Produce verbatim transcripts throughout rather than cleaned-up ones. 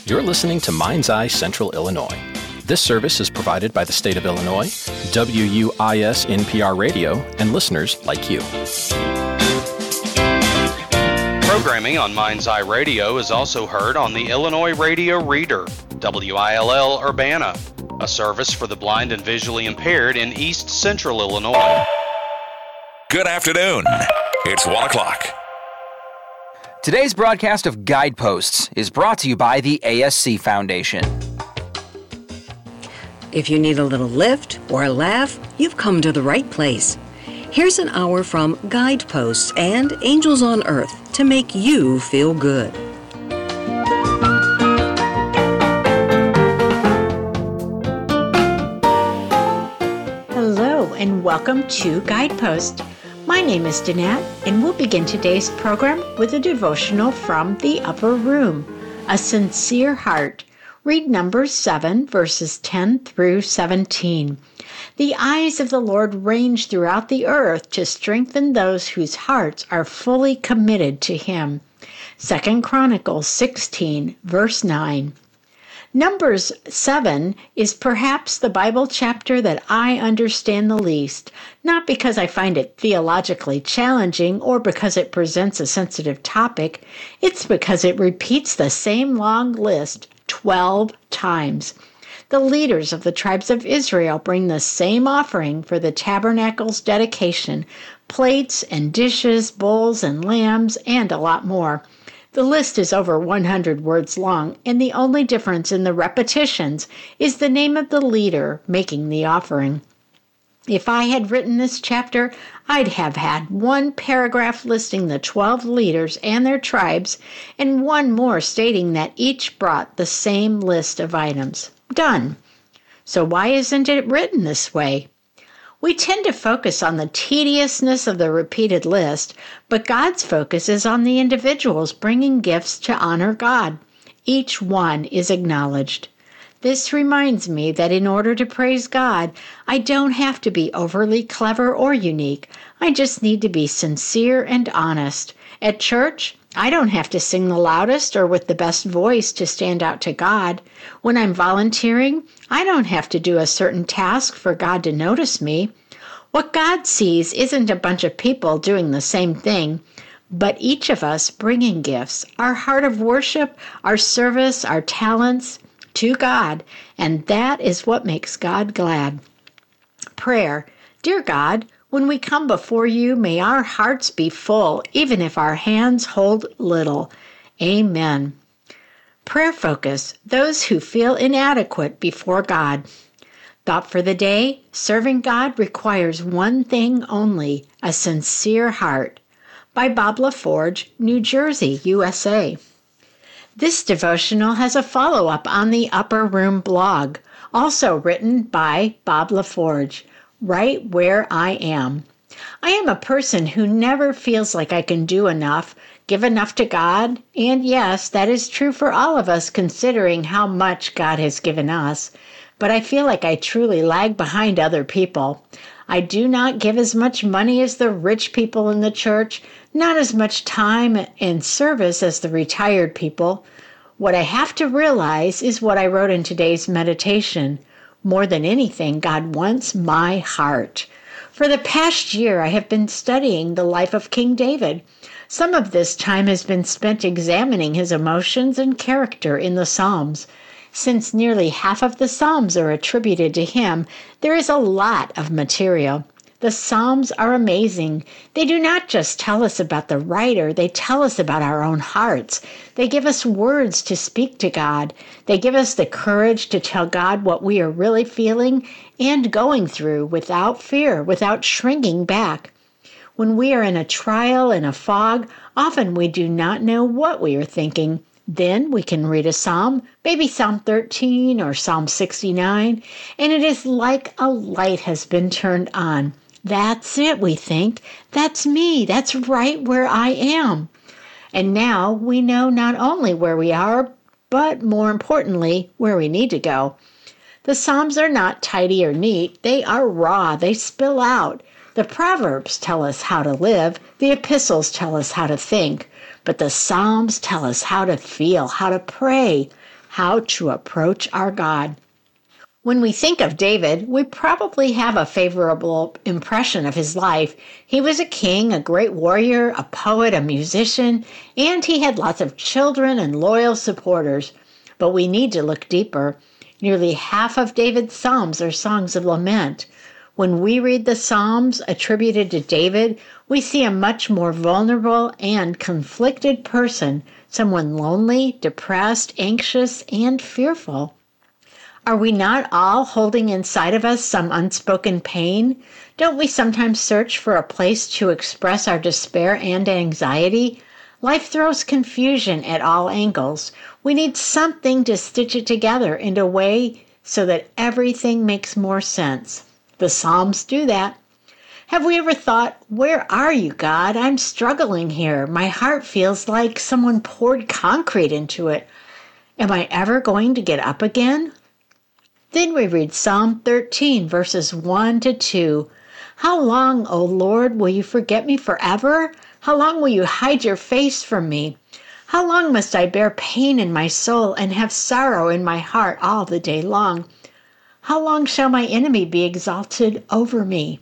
You're listening to Mind's Eye Central Illinois. This service is provided by the state of Illinois, W U I S N P R Radio, and listeners like you. Programming on Mind's Eye Radio is also heard on the Illinois Radio Reader, W I L L Urbana, a service for the blind and visually impaired in East Central Illinois. Good afternoon. It's one o'clock. Today's broadcast of Guideposts is brought to you by the A S C Foundation. If you need a little lift or a laugh, you've come to the right place. Here's an hour from Guideposts and Angels on Earth to make you feel good. Hello and welcome to Guidepost. My name is Danette, and we'll begin today's program with a devotional from the Upper Room, A Sincere Heart. Read Numbers seven, verses ten through seventeen. The eyes of the Lord range throughout the earth to strengthen those whose hearts are fully committed to Him. Second Chronicles sixteen, verse nine. Numbers seven is perhaps the Bible chapter that I understand the least, not because I find it theologically challenging or because it presents a sensitive topic. It's because it repeats the same long list twelve times. The leaders of the tribes of Israel bring the same offering for the tabernacle's dedication: plates and dishes, bowls and lambs, and a lot more. The list is over one hundred words long, and the only difference in the repetitions is the name of the leader making the offering. If I had written this chapter, I'd have had one paragraph listing the twelve leaders and their tribes, and one more stating that each brought the same list of items. Done. So why isn't it written this way? We tend to focus on the tediousness of the repeated list, but God's focus is on the individuals bringing gifts to honor God. Each one is acknowledged. This reminds me that in order to praise God, I don't have to be overly clever or unique. I just need to be sincere and honest. At church, I don't have to sing the loudest or with the best voice to stand out to God. When I'm volunteering, I don't have to do a certain task for God to notice me. What God sees isn't a bunch of people doing the same thing, but each of us bringing gifts, our heart of worship, our service, our talents to God, and that is what makes God glad. Prayer. Dear God, when we come before you, may our hearts be full, even if our hands hold little. Amen. Prayer focus. Those who feel inadequate before God. Thought for the day. Serving God requires one thing only, a sincere heart. By Bob LaForge, New Jersey, U S A. This devotional has a follow-up on the Upper Room blog, also written by Bob LaForge. Right where I am. I am a person who never feels like I can do enough, give enough to God, and yes, that is true for all of us considering how much God has given us, but I feel like I truly lag behind other people. I do not give as much money as the rich people in the church, not as much time and service as the retired people. What I have to realize is what I wrote in today's meditation. More than anything, God wants my heart. For the past year, I have been studying the life of King David. Some of this time has been spent examining his emotions and character in the Psalms. Since nearly half of the Psalms are attributed to him, there is a lot of material. The Psalms are amazing. They do not just tell us about the writer, they tell us about our own hearts. They give us words to speak to God. They give us the courage to tell God what we are really feeling and going through without fear, without shrinking back. When we are in a trial, in a fog, often we do not know what we are thinking. Then we can read a psalm, maybe Psalm thirteen or Psalm sixty-nine, and it is like a light has been turned on. That's it, we think. That's me. That's right where I am. And now we know not only where we are, but more importantly, where we need to go. The Psalms are not tidy or neat. They are raw. They spill out. The Proverbs tell us how to live. The epistles tell us how to think. But the Psalms tell us how to feel, how to pray, how to approach our God. When we think of David, we probably have a favorable impression of his life. He was a king, a great warrior, a poet, a musician, and he had lots of children and loyal supporters. But we need to look deeper. Nearly half of David's Psalms are songs of lament. When we read the Psalms attributed to David, we see a much more vulnerable and conflicted person, someone lonely, depressed, anxious, and fearful. Are we not all holding inside of us some unspoken pain? Don't we sometimes search for a place to express our despair and anxiety? Life throws confusion at all angles. We need something to stitch it together in a way so that everything makes more sense. The Psalms do that. Have we ever thought, where are you, God? I'm struggling here. My heart feels like someone poured concrete into it. Am I ever going to get up again? Then we read Psalm thirteen, verses one to two. How long, O Lord, will you forget me forever? How long will you hide your face from me? How long must I bear pain in my soul and have sorrow in my heart all the day long? How long shall my enemy be exalted over me?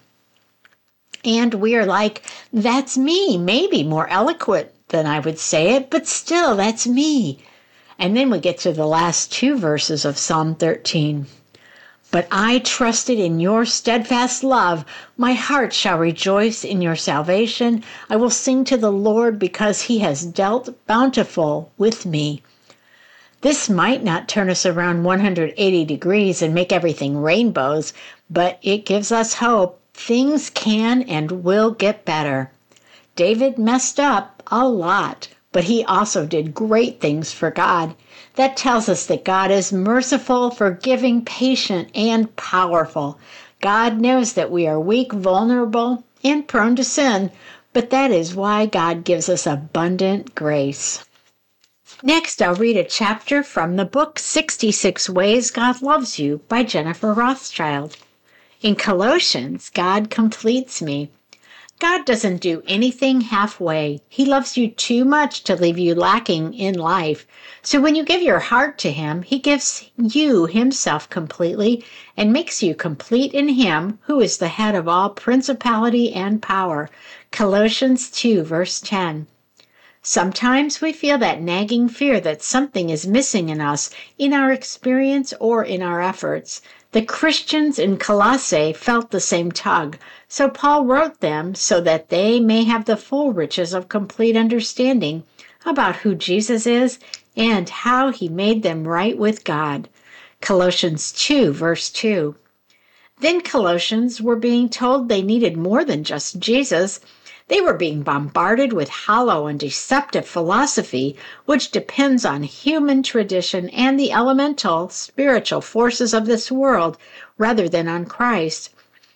And we are like, that's me, maybe more eloquent than I would say it, but still, that's me. And then we get to the last two verses of Psalm thirteen. But I trusted in your steadfast love. My heart shall rejoice in your salvation. I will sing to the Lord because he has dealt bountiful with me. This might not turn us around one hundred eighty degrees and make everything rainbows, but it gives us hope. Things can and will get better. David messed up a lot, but he also did great things for God. That tells us that God is merciful, forgiving, patient, and powerful. God knows that we are weak, vulnerable, and prone to sin, but that is why God gives us abundant grace. Next, I'll read a chapter from the book sixty-six Ways God Loves You by Jennifer Rothschild. In Colossians, God completes me. God doesn't do anything halfway. He loves you too much to leave you lacking in life. So when you give your heart to him, he gives you himself completely and makes you complete in him who is the head of all principality and power. Colossians two, verse ten. Sometimes we feel that nagging fear that something is missing in us, in our experience or in our efforts. The Christians in Colossae felt the same tug, so Paul wrote them so that they may have the full riches of complete understanding about who Jesus is and how he made them right with God. Colossians two, verse two. Then Colossians were being told they needed more than just Jesus. They were being bombarded with hollow and deceptive philosophy, which depends on human tradition and the elemental spiritual forces of this world rather than on Christ.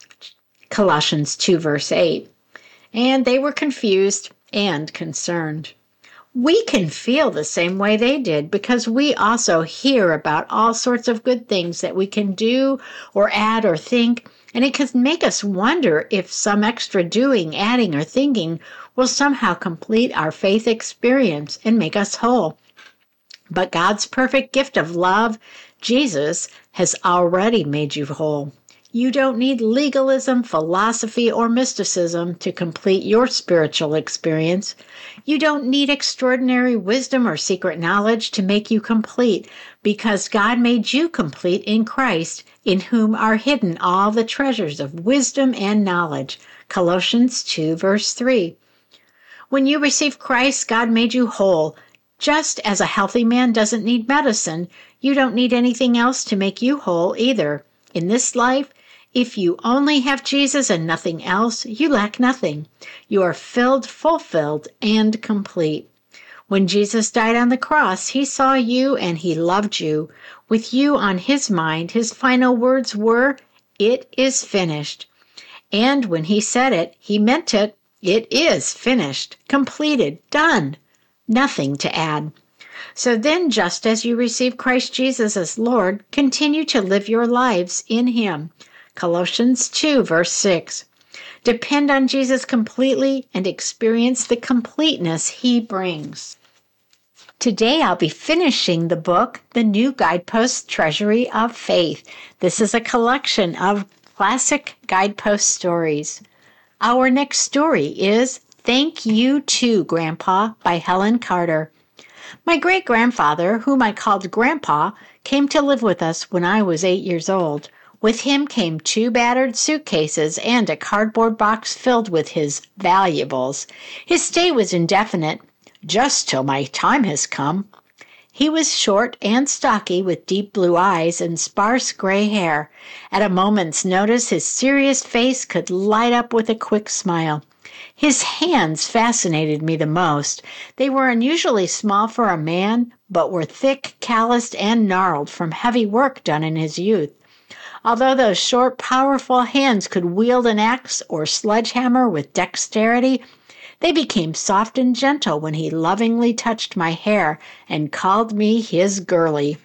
Colossians two, verse eight. And they were confused and concerned. We can feel the same way they did because we also hear about all sorts of good things that we can do or add or think, and it can make us wonder if some extra doing, adding, or thinking will somehow complete our faith experience and make us whole. But God's perfect gift of love, Jesus, has already made you whole. You don't need legalism, philosophy, or mysticism to complete your spiritual experience. You don't need extraordinary wisdom or secret knowledge to make you complete, because God made you complete in Christ, in whom are hidden all the treasures of wisdom and knowledge. Colossians two, verse three. When you receive Christ, God made you whole. Just as a healthy man doesn't need medicine, you don't need anything else to make you whole either. In this life, if you only have Jesus and nothing else, you lack nothing. You are filled, fulfilled, and complete. When Jesus died on the cross, he saw you and he loved you. With you on his mind, his final words were, "It is finished." And when he said it, he meant it. It is finished, completed, done. Nothing to add. So then, just as you receive Christ Jesus as Lord, continue to live your lives in him. Colossians two, verse six. Depend on Jesus completely and experience the completeness he brings. Today I'll be finishing the book, The New Guidepost Treasury of Faith. This is a collection of classic guidepost stories. Our next story is Thank You Too, Grandpa by Helen Carter. My great-grandfather, whom I called Grandpa, came to live with us when I was eight years old. With him came two battered suitcases and a cardboard box filled with his valuables. His stay was indefinite, just till my time has come. He was short and stocky with deep blue eyes and sparse gray hair. At a moment's notice, his serious face could light up with a quick smile. His hands fascinated me the most. They were unusually small for a man, but were thick, calloused, and gnarled from heavy work done in his youth. Although those short, powerful hands could wield an axe or sledgehammer with dexterity, they became soft and gentle when he lovingly touched my hair and called me his girlie.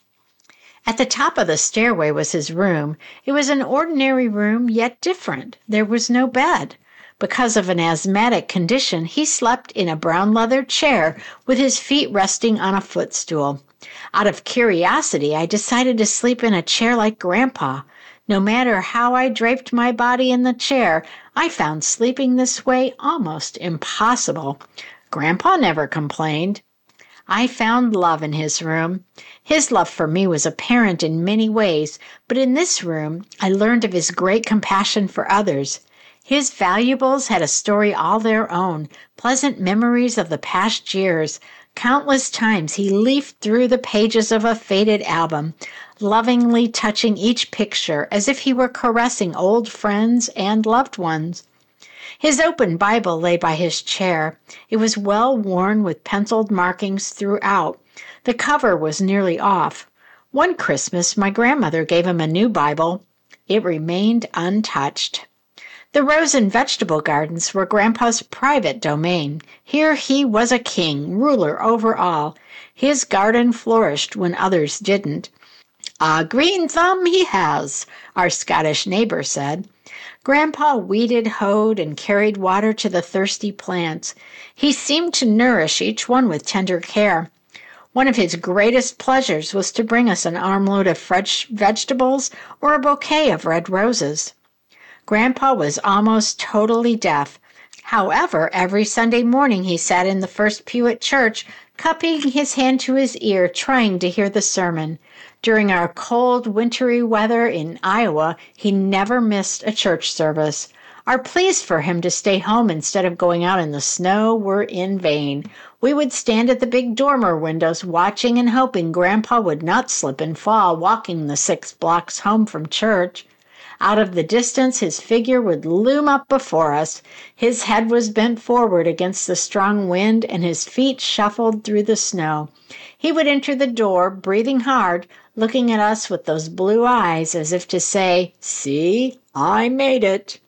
At the top of the stairway was his room. It was an ordinary room, yet different. There was no bed. Because of an asthmatic condition, he slept in a brown leather chair with his feet resting on a footstool. Out of curiosity, I decided to sleep in a chair like Grandpa. No matter how I draped my body in the chair, I found sleeping this way almost impossible. Grandpa never complained. I found love in his room. His love for me was apparent in many ways, but in this room I learned of his great compassion for others. His valuables had a story all their own, pleasant memories of the past years. Countless times he leafed through the pages of a faded album, lovingly touching each picture as if he were caressing old friends and loved ones. His open Bible lay by his chair. It was well worn with penciled markings throughout. The cover was nearly off. One Christmas, my grandmother gave him a new Bible. It remained untouched. The rose and vegetable gardens were Grandpa's private domain. Here he was a king, ruler over all. His garden flourished when others didn't. "A green thumb he has," our Scottish neighbor said. Grandpa weeded, hoed, and carried water to the thirsty plants. He seemed to nourish each one with tender care. One of his greatest pleasures was to bring us an armload of fresh vegetables or a bouquet of red roses. Grandpa was almost totally deaf. However, every Sunday morning he sat in the first pew at church, cupping his hand to his ear, trying to hear the sermon. During our cold, wintry weather in Iowa, he never missed a church service. Our pleas for him to stay home instead of going out in the snow were in vain. We would stand at the big dormer windows, watching and hoping Grandpa would not slip and fall walking the six blocks home from church. Out of the distance, his figure would loom up before us. His head was bent forward against the strong wind, and his feet shuffled through the snow. He would enter the door, breathing hard, looking at us with those blue eyes as if to say, "See, I made it."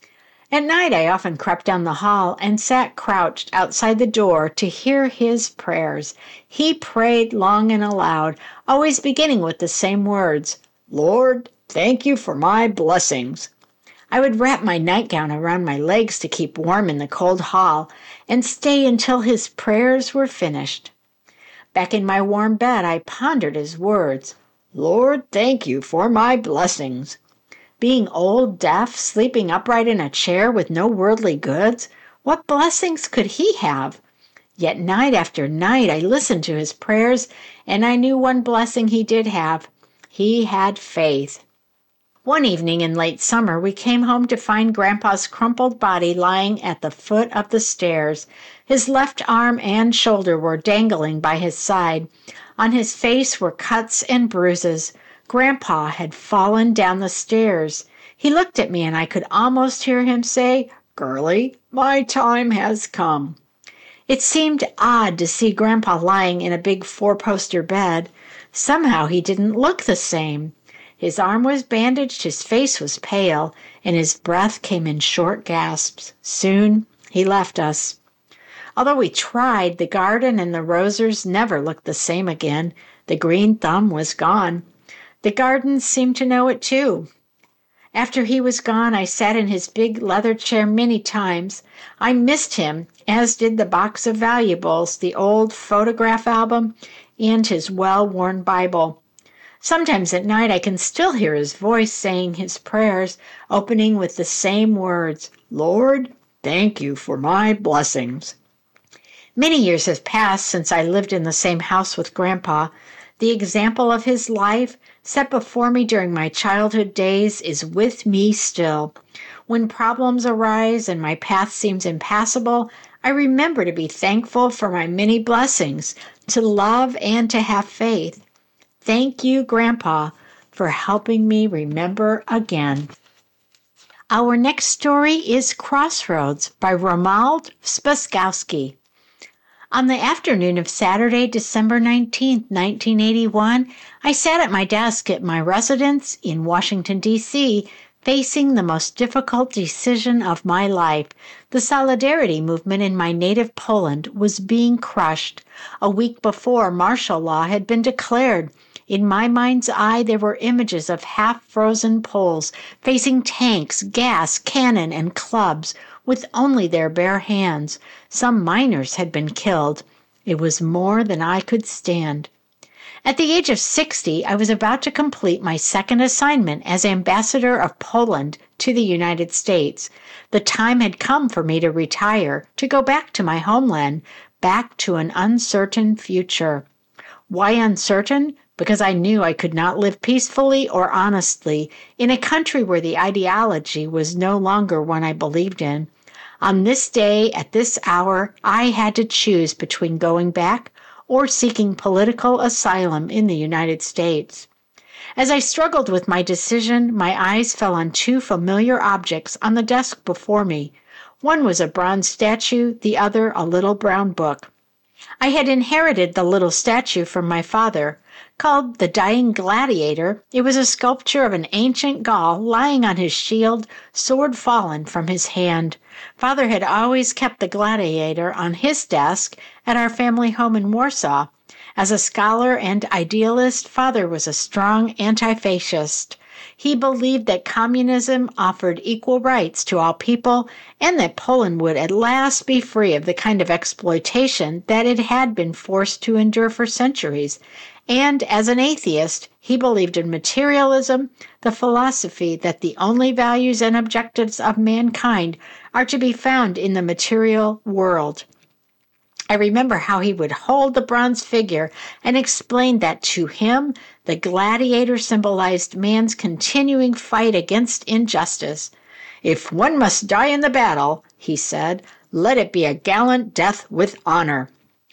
At night, I often crept down the hall and sat crouched outside the door to hear his prayers. He prayed long and aloud, always beginning with the same words, "Lord, thank you for my blessings." I would wrap my nightgown around my legs to keep warm in the cold hall and stay until his prayers were finished. Back in my warm bed, I pondered his words, "Lord, thank you for my blessings." Being old, deaf, sleeping upright in a chair with no worldly goods, what blessings could he have? Yet night after night I listened to his prayers, and I knew one blessing he did have. He had faith. One evening in late summer, we came home to find Grandpa's crumpled body lying at the foot of the stairs. His left arm and shoulder were dangling by his side. On his face were cuts and bruises. Grandpa had fallen down the stairs. He looked at me, and I could almost hear him say, "Girlie, my time has come." It seemed odd to see Grandpa lying in a big four-poster bed. Somehow he didn't look the same. His arm was bandaged, his face was pale, and his breath came in short gasps. Soon he left us. Although we tried, the garden and the roses never looked the same again. The green thumb was gone. The garden seemed to know it too. After he was gone, I sat in his big leather chair many times. I missed him as did the box of valuables, the old photograph album, and his well-worn Bible. Sometimes at night I can still hear his voice saying his prayers, opening with the same words, "Lord, thank you for my blessings." Many years have passed since I lived in the same house with Grandpa. The example of his life, set before me during my childhood days, is with me still. When problems arise and my path seems impassable, I remember to be thankful for my many blessings, to love and to have faith. Thank you, Grandpa, for helping me remember again. Our next story is Crossroads by Romuald Spaskowski. On the afternoon of Saturday, December nineteenth, nineteen eighty-one, I sat at my desk at my residence in Washington, D C, facing the most difficult decision of my life. The Solidarity movement in my native Poland was being crushed. A week before, martial law had been declared. In my mind's eye, there were images of half-frozen Poles facing tanks, gas, cannon, and clubs with only their bare hands. Some miners had been killed. It was more than I could stand. At the age of sixty, I was about to complete my second assignment as ambassador of Poland to the United States. The time had come for me to retire, to go back to my homeland, back to an uncertain future. Why uncertain? Because I knew I could not live peacefully or honestly in a country where the ideology was no longer one I believed in. On this day, at this hour, I had to choose between going back or seeking political asylum in the United States. As I struggled with my decision, my eyes fell on two familiar objects on the desk before me. One was a bronze statue, the other a little brown book. I had inherited the little statue from my father. Called The Dying Gladiator, it was a sculpture of an ancient Gaul lying on his shield, sword fallen from his hand. Father had always kept the gladiator on his desk at our family home in Warsaw. As a scholar and idealist, Father was a strong anti-fascist. He believed that communism offered equal rights to all people and that Poland would at last be free of the kind of exploitation that it had been forced to endure for centuries. And as an atheist, he believed in materialism, the philosophy that the only values and objectives of mankind are to be found in the material world. I remember how he would hold the bronze figure and explain that to him, the gladiator symbolized man's continuing fight against injustice. "If one must die in the battle," he said, "let it be a gallant death with honor."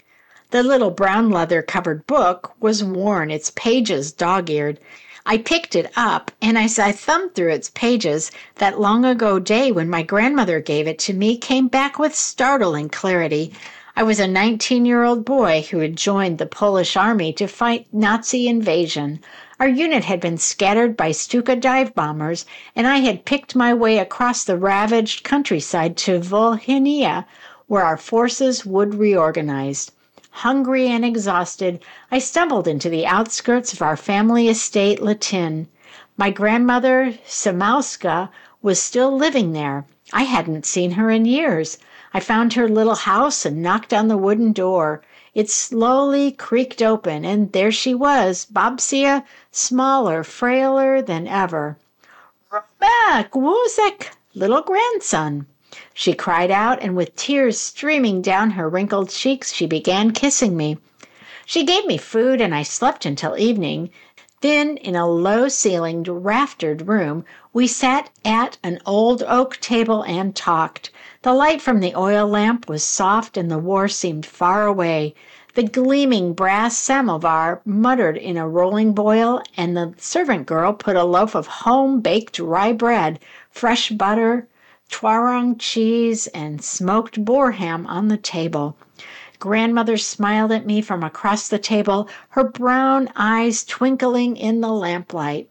The little brown leather-covered book was worn, its pages dog-eared. I picked it up, and as I thumbed through its pages, that long-ago day when my grandmother gave it to me came back with startling clarity. I was a nineteen-year-old boy who had joined the Polish army to fight Nazi invasion. Our unit had been scattered by Stuka dive bombers, and I had picked my way across the ravaged countryside to Volhynia, where our forces would reorganize. Hungry and exhausted, I stumbled into the outskirts of our family estate, Latin. My grandmother, Samauska, was still living there. I hadn't seen her in years. I found her little house and knocked on the wooden door. It slowly creaked open, and there she was, Babcia, smaller, frailer than ever. "Romek, Wózek, little grandson!" she cried out, and with tears streaming down her wrinkled cheeks, she began kissing me. She gave me food, and I slept until evening. Then, in a low-ceilinged, raftered room, we sat at an old oak table and talked. The light from the oil lamp was soft, and the war seemed far away. The gleaming brass samovar muttered in a rolling boil, and the servant girl put a loaf of home-baked rye bread, fresh butter, Twarong cheese, and smoked boar ham on the table. Grandmother smiled at me from across the table, her brown eyes twinkling in the lamplight.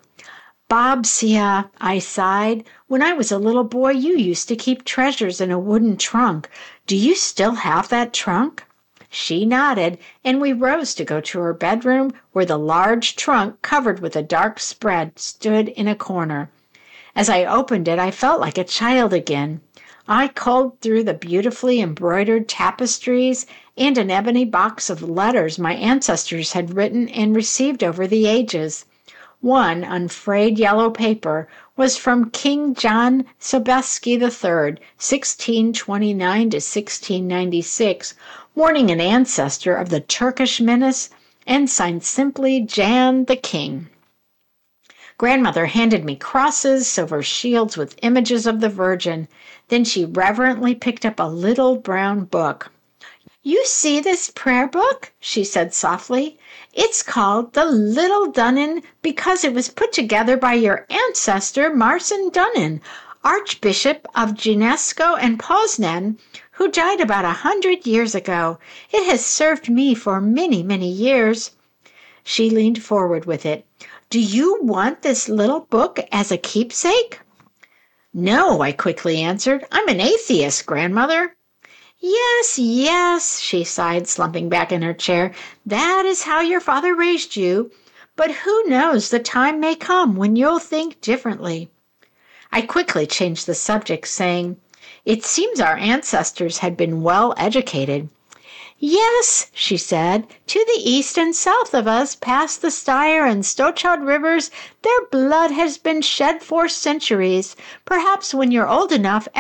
"Babcia," I sighed, "when I was a little boy, you used to keep treasures in a wooden trunk. Do you still have that trunk?" She nodded, and we rose to go to her bedroom, where the large trunk, covered with a dark spread, stood in a corner. As I opened it, I felt like a child again. I culled through the beautifully embroidered tapestries and an ebony box of letters my ancestors had written and received over the ages. One, on frayed yellow paper, was from King John Sobieski the Third, sixteen twenty-nine to sixteen ninety-six, warning an ancestor of the Turkish menace, and signed simply Jan the King. Grandmother handed me crosses, silver shields with images of the Virgin. Then she reverently picked up a little brown book. "You see this prayer book?" she said softly. "It's called the Little Dunnen because it was put together by your ancestor Marcin Dunnen, Archbishop of Gniezno and Poznan, who died about a hundred years ago. It has served me for many, many years." She leaned forward with it. "Do you want this little book as a keepsake?" "No," I quickly answered. "I'm an atheist, Grandmother." "Yes, yes," she sighed, slumping back in her chair. "That is how your father raised you. But who knows, the time may come when you'll think differently." I quickly changed the subject, saying, "It seems our ancestors had been well educated." "Yes," she said, "to the east and south of us, past the Styr and Stochod rivers, their blood has been shed for centuries. Perhaps when you're old enough,